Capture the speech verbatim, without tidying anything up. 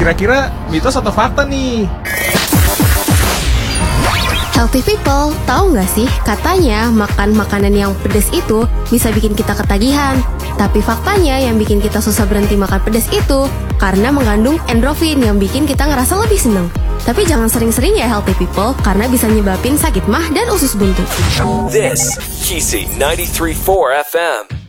Kira-kira mitos atau fakta nih? Healthy people, tahu nggak sih katanya makan makanan yang pedas itu bisa bikin kita ketagihan. Tapi faktanya yang bikin kita susah berhenti makan pedas itu karena mengandung endorfin yang bikin kita ngerasa lebih seneng. Tapi jangan sering-sering ya healthy people, karena bisa nyebabin sakit mah dan usus buntu. This, Kisi ninety-three point four F M.